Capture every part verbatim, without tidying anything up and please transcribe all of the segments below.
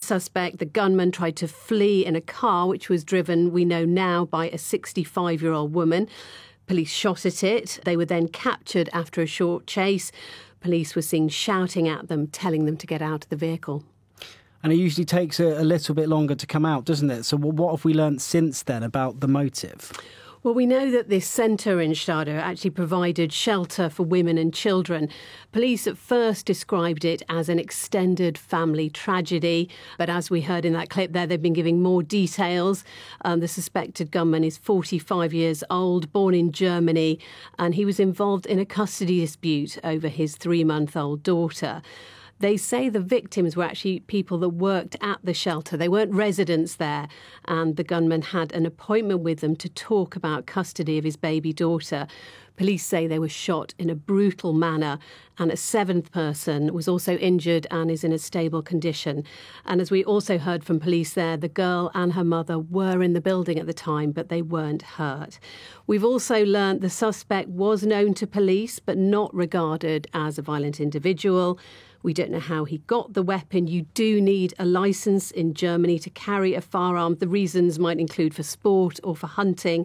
suspect, the gunman, tried to flee in a car which was driven, we know now, by a sixty-five-year-old woman. Police shot at it. They were then captured after a short chase. Police were seen shouting at them, telling them to get out of the vehicle. And it usually takes a, a little bit longer to come out, doesn't it? So what have we learnt since then about the motive? Well, we know that this centre in Stade actually provided shelter for women and children. Police at first described it as an extended family tragedy. But as we heard in that clip there, they've been giving more details. Um, the suspected gunman is forty-five years old, born in Germany, and he was involved in a custody dispute over his three-month-old daughter. They say the victims were actually people that worked at the shelter. They weren't residents there, and the gunman had an appointment with them to talk about custody of his baby daughter. Police say they were shot in a brutal manner, and a seventh person was also injured and is in a stable condition. And as we also heard from police there, the girl and her mother were in the building at the time, but they weren't hurt. We've also learnt the suspect was known to police, but not regarded as a violent individual. We don't know how he got the weapon. You do need a licence in Germany to carry a firearm. The reasons might include for sport or for hunting.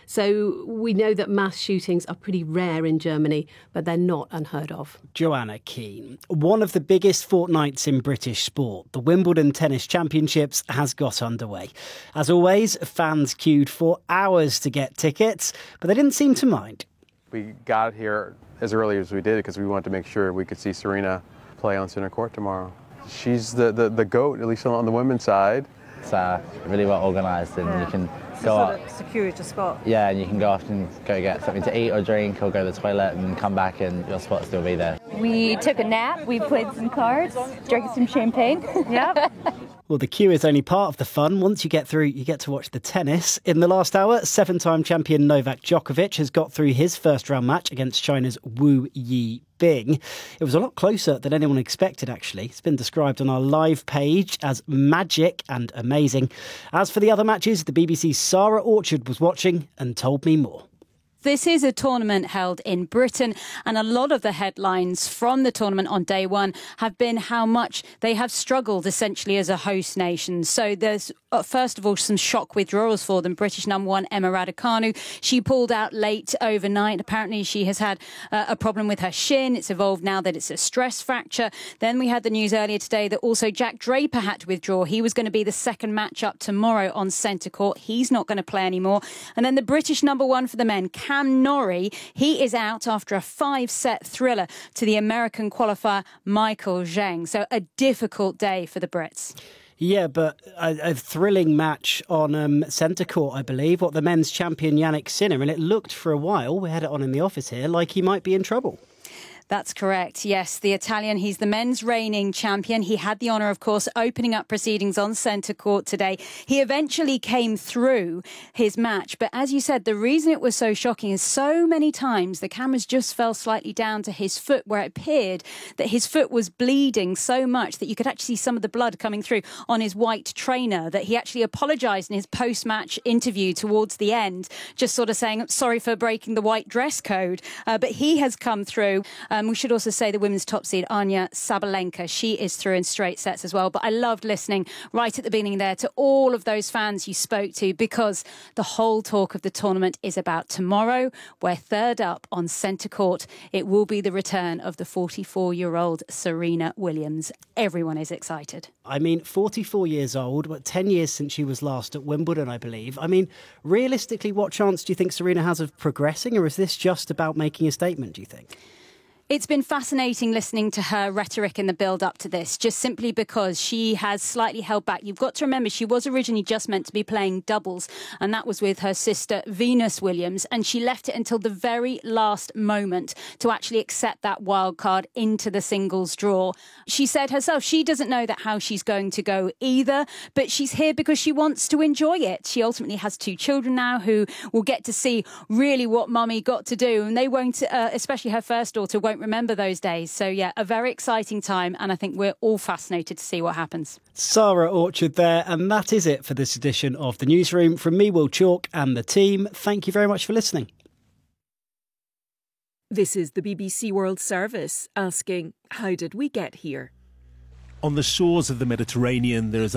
So we know that mass shootings are pretty rare in Germany, but they're not unheard of. Joanna Keane. One of the biggest fortnights in British sport, the Wimbledon Tennis Championships, has got underway. As always, fans queued for hours to get tickets, but they didn't seem to mind. We got here as early as we did because we wanted to make sure we could see Serena play on centre court tomorrow. She's the, the, the GOAT, at least on the women's side. It's uh, really well organised, and yeah. you can it's go sort out. of secured your spot. Yeah, and you can go off and go get something to eat or drink or go to the toilet and come back and your spot will still be there. We took a nap, we played some cards, drank some champagne. Yep. Well, the queue is only part of the fun. Once you get through, you get to watch the tennis. In the last hour, seven-time champion Novak Djokovic has got through his first-round match against China's Wu Yibing. It was a lot closer than anyone expected, actually. It's been described on our live page as magic and amazing. As for the other matches, the B B C's Sarah Orchard was watching and told me more. This is a tournament held in Britain, and a lot of the headlines from the tournament on day one have been how much they have struggled essentially as a host nation. So there's, uh, first of all, some shock withdrawals for them. British number one Emma Raducanu, she pulled out late overnight. Apparently she has had uh, a problem with her shin. It's evolved now that it's a stress fracture. Then we had the news earlier today that also Jack Draper had to withdraw. He was going to be the second matchup tomorrow on centre court. He's not going to play anymore. And then the British number one for the men, Cam Norrie, he is out after a five-set thriller to the American qualifier Michael Zheng. So a difficult day for the Brits. Yeah, but a, a thrilling match on um, centre court, I believe. What, the men's champion Yannick Sinner, and it looked for a while, we had it on in the office here, like he might be in trouble. That's correct. Yes, the Italian, he's the men's reigning champion. He had the honour, of course, opening up proceedings on centre court today. He eventually came through his match. But as you said, the reason it was so shocking is so many times the cameras just fell slightly down to his foot, where it appeared that his foot was bleeding so much that you could actually see some of the blood coming through on his white trainer, that he actually apologised in his post-match interview towards the end, just sort of saying, sorry for breaking the white dress code. Uh, but he has come through. Um, we should also say the women's top seed, Anya Sabalenka, she is through in straight sets as well. But I loved listening right at the beginning there to all of those fans you spoke to, because the whole talk of the tournament is about tomorrow. We're third up on centre court. It will be the return of the forty-four-year-old Serena Williams. Everyone is excited. I mean, forty-four years old, but ten years since she was last at Wimbledon, I believe. I mean, realistically, what chance do you think Serena has of progressing, or is this just about making a statement, do you think? It's been fascinating listening to her rhetoric in the build-up to this, just simply because she has slightly held back. You've got to remember, she was originally just meant to be playing doubles, and that was with her sister Venus Williams, and she left it until the very last moment to actually accept that wild card into the singles draw. She said herself she doesn't know that how she's going to go either, but she's here because she wants to enjoy it. She ultimately has two children now who will get to see really what mummy got to do, and they won't, uh, especially her first daughter, won't remember those days. So yeah, a very exciting time, and I think we're all fascinated to see what happens. Sarah Orchard there, and that is it for this edition of The Newsroom. From me, Will Chalk, and the team, thank you very much for listening. This is the B B C World Service asking, how did we get here? On the shores of the Mediterranean, there is